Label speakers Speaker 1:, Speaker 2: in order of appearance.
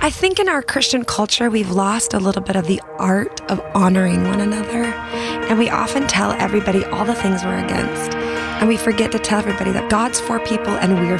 Speaker 1: I think in our Christian culture, we've lost a little bit of the art of honoring one another. And we often tell everybody all the things we're against. And we forget to tell everybody that God's for people and we're